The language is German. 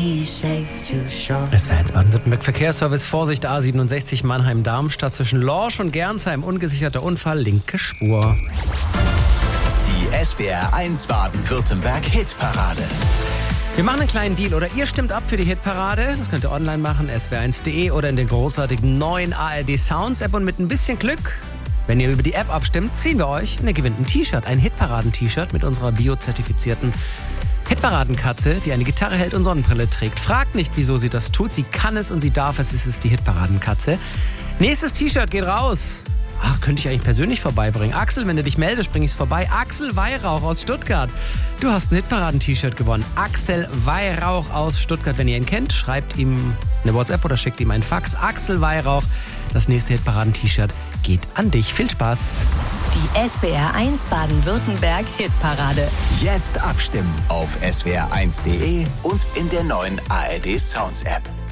be safe to shore. Es war ins Baden-Württemberg Verkehrsservice. Vorsicht, A67 Mannheim-Darmstadt zwischen Lorsch und Gernsheim. Ungesicherter Unfall, linke Spur. Die SWR1 Baden-Württemberg Hitparade. Wir machen einen kleinen Deal oder ihr stimmt ab für die Hitparade. Das könnt ihr online machen, swr1.de oder in der großartigen neuen ARD Sounds App. Und mit ein bisschen Glück, wenn ihr über die App abstimmt, ziehen wir euch und ihr gewinnt ein T-Shirt, ein Hitparaden-T-Shirt mit unserer biozertifizierten Hitparadenkatze, die eine Gitarre hält und Sonnenbrille trägt. Fragt nicht, wieso sie das tut. Sie kann es und sie darf es. Es ist die Hitparadenkatze. Nächstes T-Shirt geht raus. Ach, könnte ich eigentlich persönlich vorbeibringen. Axel, wenn du dich meldest, bring ich es vorbei. Axel Weihrauch aus Stuttgart. Du hast ein Hitparaden-T-Shirt gewonnen. Axel Weihrauch aus Stuttgart. Wenn ihr ihn kennt, schreibt ihm eine WhatsApp oder schickt ihm einen Fax. Axel Weihrauch, das nächste Hitparaden-T-Shirt geht an dich. Viel Spaß. Die SWR1 Baden-Württemberg Hitparade. Jetzt abstimmen auf swr1.de und in der neuen ARD Sounds App.